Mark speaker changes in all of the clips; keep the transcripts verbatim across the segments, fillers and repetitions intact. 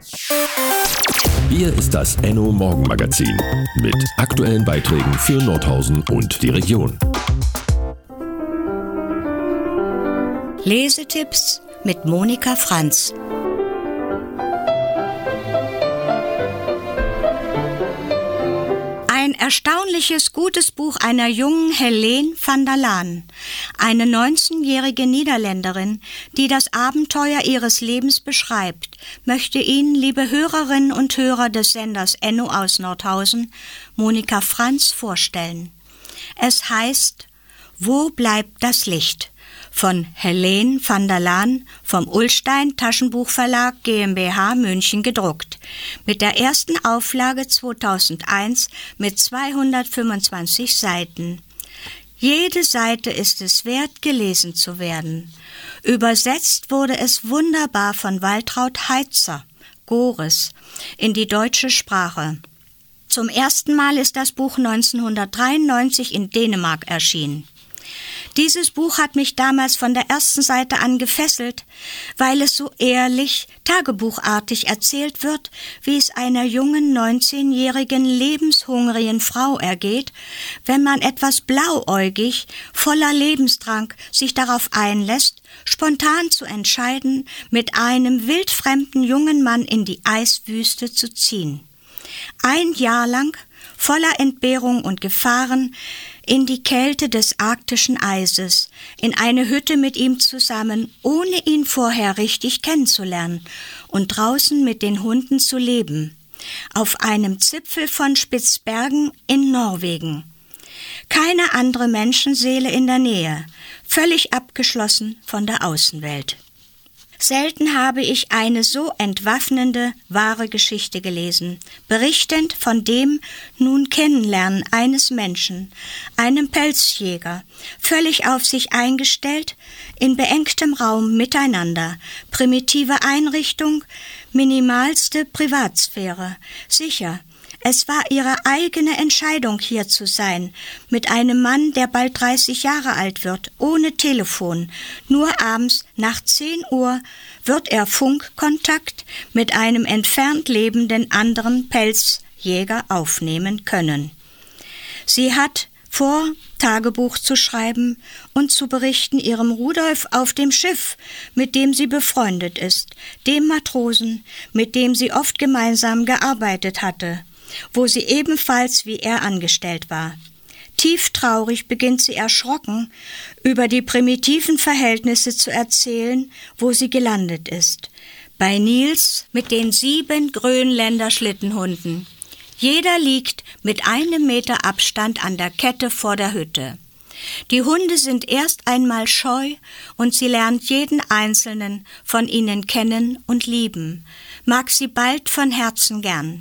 Speaker 1: Hier ist das Enno Morgenmagazin mit aktuellen Beiträgen für Nordhausen und die Region.
Speaker 2: Lesetipps mit Monika Franz. Ein erstaunliches, gutes Buch einer jungen Helene van der Laan, eine neunzehnjährige Niederländerin, die das Abenteuer ihres Lebens beschreibt, möchte Ihnen, liebe Hörerinnen und Hörer des Senders Enno aus Nordhausen, Monika Franz vorstellen. Es heißt »Wo bleibt das Licht?« von Helene van der Laan vom Ullstein Taschenbuchverlag GmbH München gedruckt, mit der ersten Auflage zweitausendeins mit zweihundertfünfundzwanzig Seiten. Jede Seite ist es wert, gelesen zu werden. Übersetzt wurde es wunderbar von Waltraud Heitzer, Goris, in die deutsche Sprache. Zum ersten Mal ist das Buch neunzehnhundertdreiundneunzig in Dänemark erschienen. Dieses Buch hat mich damals von der ersten Seite an gefesselt, weil es so ehrlich, tagebuchartig erzählt wird, wie es einer jungen, neunzehnjährigen, lebenshungrigen Frau ergeht, wenn man etwas blauäugig, voller Lebensdrang sich darauf einlässt, spontan zu entscheiden, mit einem wildfremden jungen Mann in die Eiswüste zu ziehen. Ein Jahr lang, voller Entbehrung und Gefahren, in die Kälte des arktischen Eises, in eine Hütte mit ihm zusammen, ohne ihn vorher richtig kennenzulernen und draußen mit den Hunden zu leben, auf einem Zipfel von Spitzbergen in Norwegen. Keine andere Menschenseele in der Nähe, völlig abgeschlossen von der Außenwelt. Selten habe ich eine so entwaffnende, wahre Geschichte gelesen, berichtend von dem nun Kennenlernen eines Menschen, einem Pelzjäger, völlig auf sich eingestellt, in beengtem Raum miteinander, primitive Einrichtung, minimalste Privatsphäre, sicher. Es war ihre eigene Entscheidung, hier zu sein, mit einem Mann, der bald dreißig Jahre alt wird, ohne Telefon. Nur abends nach zehn Uhr wird er Funkkontakt mit einem entfernt lebenden anderen Pelzjäger aufnehmen können. Sie hat vor, Tagebuch zu schreiben und zu berichten ihrem Rudolf auf dem Schiff, mit dem sie befreundet ist, dem Matrosen, mit dem sie oft gemeinsam gearbeitet hatte, wo sie ebenfalls wie er angestellt war. Tief traurig beginnt sie erschrocken, über die primitiven Verhältnisse zu erzählen, wo sie gelandet ist. Bei Nils mit den sieben Grönländer Schlittenhunden. Jeder liegt mit einem Meter Abstand an der Kette vor der Hütte. Die Hunde sind erst einmal scheu und sie lernt jeden einzelnen von ihnen kennen und lieben, mag sie bald von Herzen gern.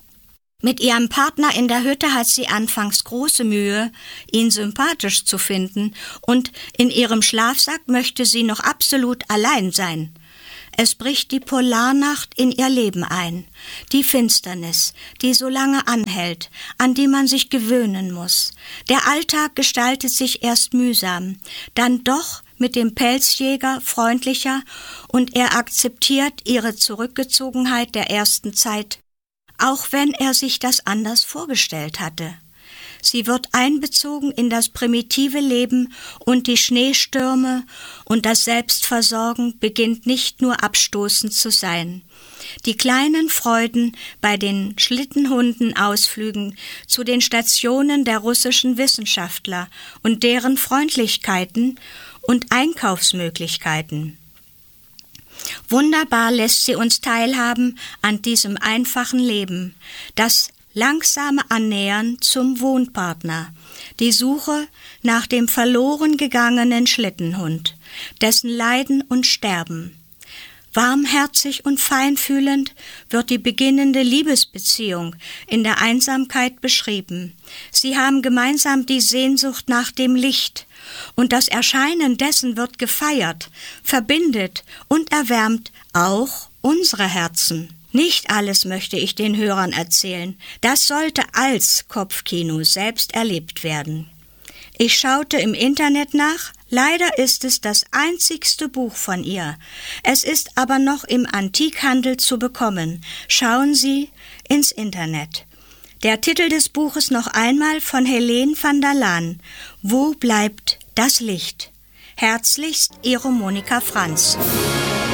Speaker 2: Mit ihrem Partner in der Hütte hat sie anfangs große Mühe, ihn sympathisch zu finden, und in ihrem Schlafsack möchte sie noch absolut allein sein. Es bricht die Polarnacht in ihr Leben ein, die Finsternis, die so lange anhält, an die man sich gewöhnen muss. Der Alltag gestaltet sich erst mühsam, dann doch mit dem Pelzjäger freundlicher, und er akzeptiert ihre Zurückgezogenheit der ersten Zeit, auch wenn er sich das anders vorgestellt hatte. Sie wird einbezogen in das primitive Leben und die Schneestürme, und das Selbstversorgen beginnt nicht nur abstoßend zu sein. Die kleinen Freuden bei den Schlittenhunden-Ausflügen zu den Stationen der russischen Wissenschaftler und deren Freundlichkeiten und Einkaufsmöglichkeiten. Wunderbar lässt sie uns teilhaben an diesem einfachen Leben, das langsame Annähern zum Wohnpartner, die Suche nach dem verloren gegangenen Schlittenhund, dessen Leiden und Sterben. Warmherzig und feinfühlend wird die beginnende Liebesbeziehung in der Einsamkeit beschrieben. Sie haben gemeinsam die Sehnsucht nach dem Licht, und das Erscheinen dessen wird gefeiert, verbindet und erwärmt auch unsere Herzen. Nicht alles möchte ich den Hörern erzählen. Das sollte als Kopfkino selbst erlebt werden. Ich schaute im Internet nach, Leider ist es das einzigste Buch von ihr. Es ist aber noch im Antikhandel zu bekommen. Schauen Sie ins Internet. Der Titel des Buches noch einmal von Helene van der Laan. Wo bleibt das Licht? Herzlichst, Ihre Monika Franz.